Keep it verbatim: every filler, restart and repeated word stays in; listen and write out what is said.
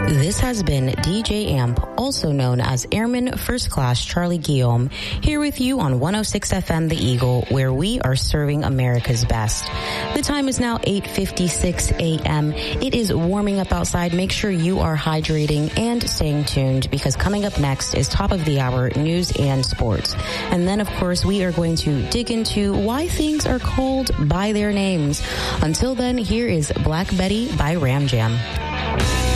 This has been D J Amp, also known as Airman First Class Charlie Guillaume, here with you on one oh six F M The Eagle, where we are serving America's best. The time is now eight fifty-six a.m. It is warming up outside. Make sure you are hydrating and staying tuned, because coming up next is top of the hour news and sports. And then, of course, we are going to dig into why things are called by their names. Until then, here is Black Betty by Ram Jam.